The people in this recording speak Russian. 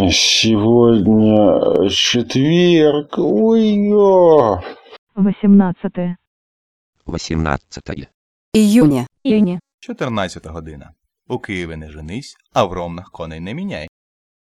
Сегодня четверг. Ой-ё. 18 18 Июня. 14 година. У Києві не женись, а в Ромнах коней не міняй.